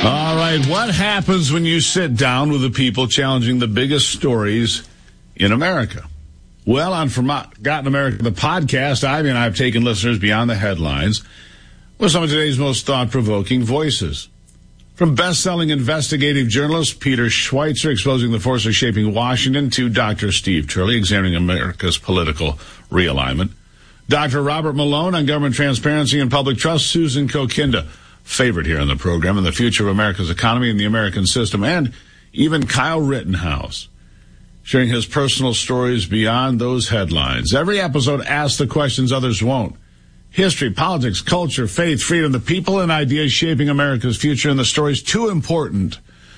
All right, what happens when you sit down with the people challenging the biggest stories in America? Well, on Forgotten America, the podcast, Ivy and I have taken listeners beyond the headlines with some of today's most thought-provoking voices. From best-selling investigative journalist Peter Schweizer exposing the forces shaping Washington to Dr. Steve Turley examining America's political realignment. Dr. Robert Malone on government transparency and public trust. Susan Kokinda, favorite here on the program, and the future of America's economy and the American system. And even Kyle Rittenhouse, sharing his personal stories beyond those headlines. Every episode asks the questions others won't. History, politics, culture, faith, freedom, the people and ideas shaping America's future, and the stories too important